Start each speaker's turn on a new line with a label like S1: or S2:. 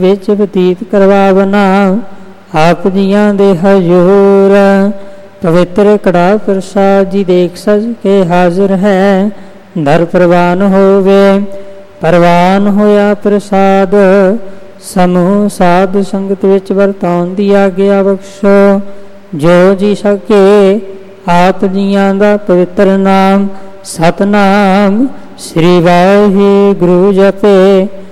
S1: ਵਿੱਚ ਬਤੀਤ ਕਰਵਾਵਨਾ ਆਪ ਜੀਆਂ ਦੇ ਹਜ਼ੂਰ। ਪਵਿੱਤਰ ਕੜਾ ਪ੍ਰਸਾਦ ਜੀ ਦੇਖ ਸਜ ਕੇ ਹਾਜ਼ਰ ਹੈ। ਦਰ ਪ੍ਰਵਾਨ ਹੋਵੇ ਪ੍ਰਵਾਨ ਹੋਇਆ ਪ੍ਰਸਾਦ। ਸਮੂਹ ਸਾਧ ਸੰਗਤ ਵਿੱਚ ਵਰਤਾਉਣ ਦੀ ਆਗਿਆ ਬਖਸ਼ੋ। ਜੋ ਜੀ ਸਕੇ ਆਪ ਜੀਆਂ ਦਾ ਪਵਿੱਤਰ ਨਾਮ ਸਤਨਾਮ ਸ੍ਰੀ ਵਾਹਿਗੁਰੂ ਜਪੇ।